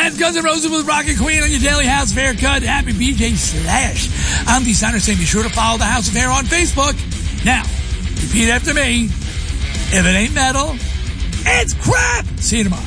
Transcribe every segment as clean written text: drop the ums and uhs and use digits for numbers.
It's Guns N' Roses with Rocket Queen on your daily House of Haircut. Happy BJ Slash. I'm the Designer saying be sure to follow the House of Hair on Facebook. Now, repeat after me. If it ain't metal, it's crap. See you tomorrow.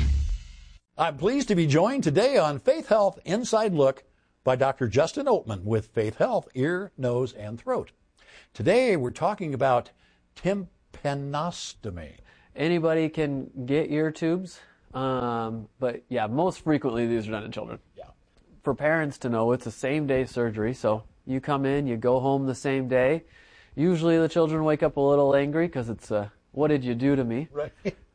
I'm pleased to be joined today on Faith Health Inside Look by Dr. Justin Oatman with Faith Health, Ear, Nose, and Throat. Today we're talking about tympanostomy. Anybody can get ear tubes, but yeah, most frequently these are done in children. Yeah. For parents to know, it's a same-day surgery, so you come in, you go home the same day. Usually the children wake up a little angry because it's what did you do to me? Right.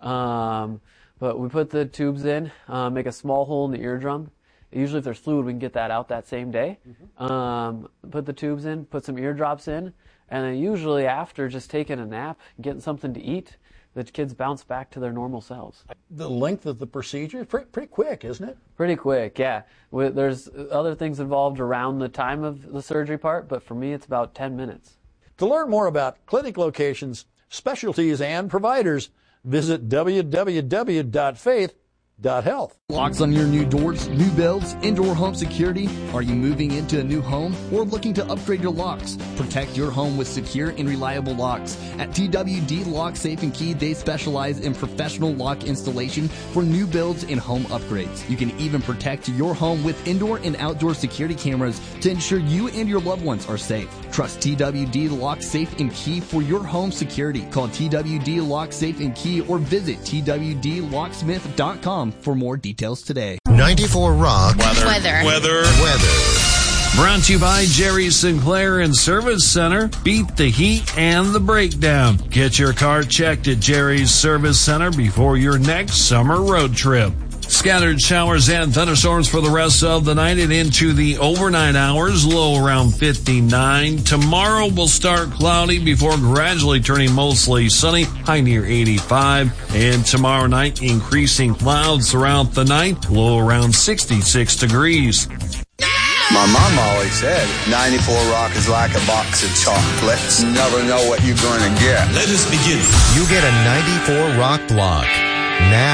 But we put the tubes in, make a small hole in the eardrum. Usually if there's fluid, we can get that out that same day. Put the tubes in, put some eardrops in, and then usually after just taking a nap, getting something to eat, the kids bounce back to their normal selves. The length of the procedure is pretty quick, isn't it? Pretty quick, yeah. There's other things involved around the time of the surgery part, but for me it's about 10 minutes. To learn more about clinic locations, specialties, and providers, visit www.faith.health. Locks on your new doors, new builds, indoor home security? Are you moving into a new home or looking to upgrade your locks? Protect your home with secure and reliable locks. At TWD Lock Safe and Key, they specialize in professional lock installation for new builds and home upgrades. You can even protect your home with indoor and outdoor security cameras to ensure you and your loved ones are safe. Trust TWD Lock Safe and Key for your home security. Call TWD Lock Safe and Key or visit twdlocksmith.com for more details today. 94 Rock. Weather. Brought to you by Jerry Sinclair and Service Center. Beat the heat and the breakdown. Get your car checked at Jerry's Service Center before your next summer road trip. Scattered showers and thunderstorms for the rest of the night and into the overnight hours, low around 59. Tomorrow will start cloudy before gradually turning mostly sunny, high near 85. And tomorrow night, increasing clouds throughout the night, low around 66 degrees. My mom always said 94 Rock is like a box of chocolates. Never know what you're going to get. Let us begin. You get a 94 Rock block now.